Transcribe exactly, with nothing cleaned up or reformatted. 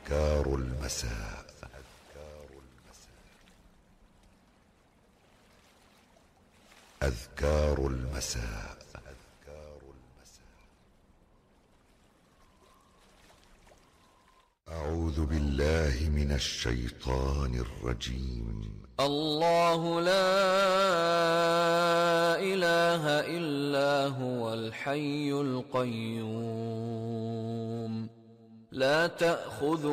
أذكار المساء. أذكار المساء. أعوذ بالله من الشيطان الرجيم. الله لا إله إلا هو الحي القيوم لا تأخذ